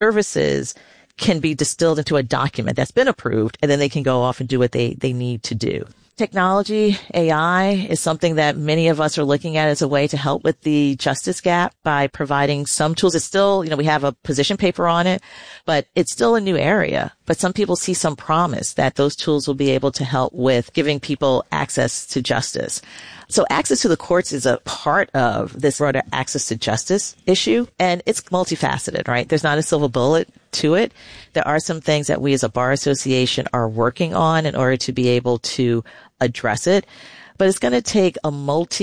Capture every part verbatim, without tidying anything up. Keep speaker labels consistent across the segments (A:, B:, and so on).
A: services can be distilled into a document that's been approved, and then they can go off and do what they, they need to do. Technology, A I, is something that many of us are looking at as a way to help with the justice gap by providing some tools. It's still, you know, we have a position paper on it, but it's still a new area. But some people see some promise that those tools will be able to help with giving people access to justice. So access to the courts is a part of this broader access to justice issue, and it's multifaceted, right? There's not a silver bullet to it. There are some things that we as a bar association are working on in order to be able to address it, but it's going to take a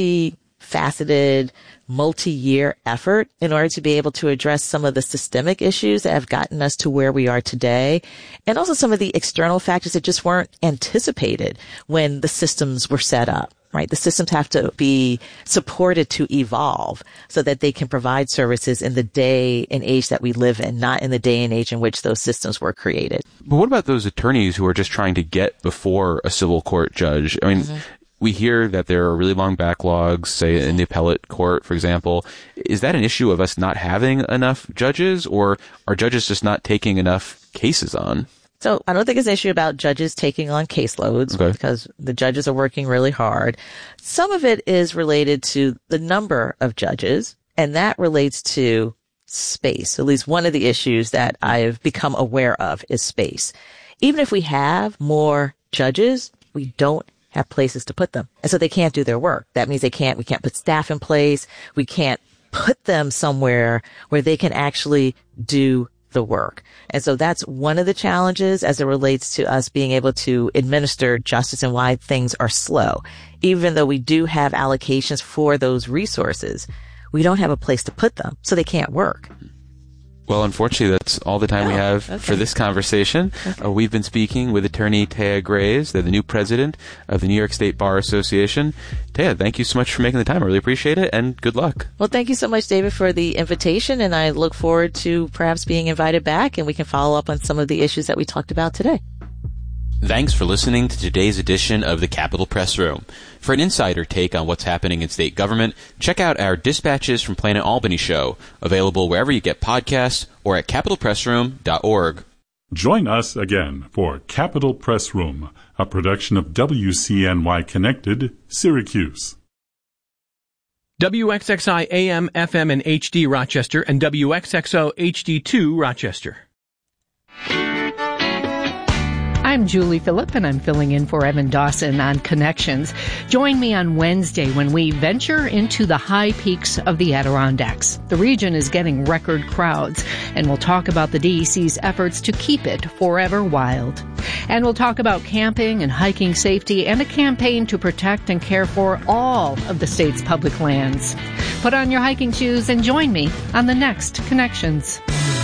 A: multifaceted, multi-year effort in order to be able to address some of the systemic issues that have gotten us to where we are today, and also some of the external factors that just weren't anticipated when the systems were set up. Right. The systems have to be supported to evolve so that they can provide services in the day and age that we live in, not in the day and age in which those systems were created.
B: But what about those attorneys who are just trying to get before a civil court judge? I mean, mm-hmm. we hear that there are really long backlogs, say in the appellate court, for example. Is that an issue of us not having enough judges, or are judges just not taking enough cases on?
A: So I don't think it's an issue about judges taking on caseloads, okay, because the judges are working really hard. Some of it is related to the number of judges, and that relates to space. At least one of the issues that I've become aware of is space. Even if we have more judges, we don't have places to put them. And so they can't do their work. That means they can't, we can't put staff in place. We can't put them somewhere where they can actually do the work. And so that's one of the challenges as it relates to us being able to administer justice and why things are slow. Even though we do have allocations for those resources, we don't have a place to put them, so they can't work.
B: Well, unfortunately, that's all the time oh, we have okay. for this conversation. Okay. Uh, we've been speaking with attorney Taya Graves, the new president of the New York State Bar Association. Taya, thank you so much for making the time. I really appreciate it, and good luck.
A: Well, thank you so much, David, for the invitation, and I look forward to perhaps being invited back, and we can follow up on some of the issues that we talked about today.
C: Thanks for listening to today's edition of the Capitol Press Room. For an insider take on what's happening in state government, check out our Dispatches from Planet Albany show, available wherever you get podcasts or at capital press room dot org.
D: Join us again for Capitol Press Room, a production of W C N Y Connected, Syracuse.
E: W X X I A M, F M, and H D Rochester, and W X X O H D two Rochester.
F: I'm Julie Phillip, and I'm filling in for Evan Dawson on Connections. Join me on Wednesday when we venture into the high peaks of the Adirondacks. The region is getting record crowds, and we'll talk about the D E C's efforts to keep it forever wild. And we'll talk about camping and hiking safety and a campaign to protect and care for all of the state's public lands. Put on your hiking shoes and join me on the next Connections.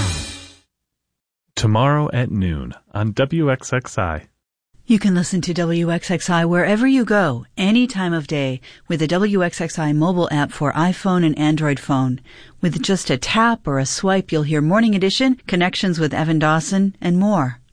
G: Tomorrow at noon on W X X I.
H: You can listen to W X X I wherever you go, any time of day, with the W X X I mobile app for iPhone and Android phone. With just a tap or a swipe, you'll hear Morning Edition, Connections with Evan Dawson, and more.